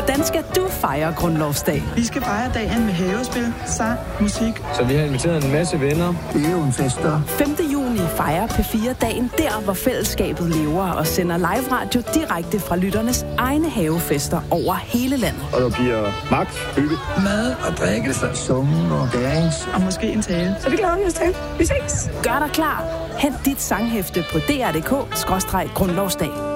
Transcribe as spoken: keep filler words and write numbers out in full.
Hvordan skal du fejre grundlovsdag? Vi skal fejre dagen med havespil, sang, musik. Så vi har inviteret en masse venner. Det er jo en fest, der. femte juni fejrer P fire dagen der, hvor fællesskabet lever og sender live radio direkte fra lytternes egne havefester over hele landet. Og der bliver magt, hygge, mad og drikkelse, summen og dance. Og måske en tale. Så det glæder vi os til. Vi ses. Gør dig klar. Hent dit sanghæfte på d r punktum d k skråstreg grundlovsdag.